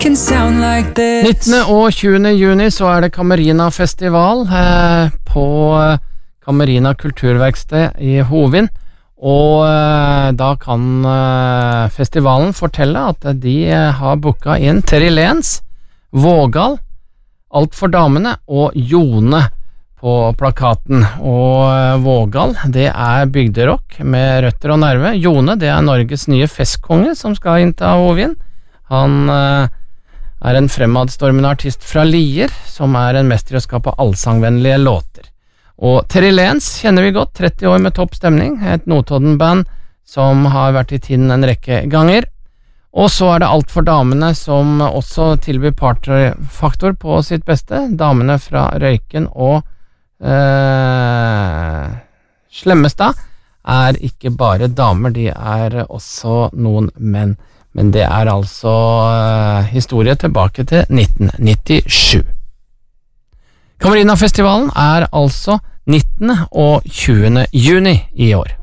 can sound like this. 19. og 20. juni så det Kamerina Festival på Kamerina Kulturverksted i Hovin, og da kan festivalen fortelle at de har booket inn Terry Lenz, Vågal, Alt for damene og Jone på plakaten. Og Vågal, det bygderock med røtter og nerve. Jone, det Norges nye festkonge som skal innta Hovin. Han en fremadstormende artist fra Lier, som en mester i å skape allsangvennlige låter. Og Terry Lenz kjenner vi godt, 30 år med topp stemning, et Notodden-band som har vært i tiden en rekke ganger. Og så det Alt for damene, som også tilbyr partyfaktor på sitt beste. Damene fra Røyken og Slemmestad ikke bare damer, de også noen menn. Men det altså historie tilbake til 1997. Kamerina-festivalen altså 19. og 20. juni i år.